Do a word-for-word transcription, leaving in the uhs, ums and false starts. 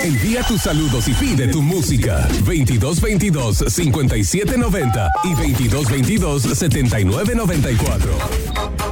Envía tus saludos y pide tu música. veintidós veintidós, cincuenta y siete noventa y veintidós veintidós, setenta y nueve noventa y cuatro.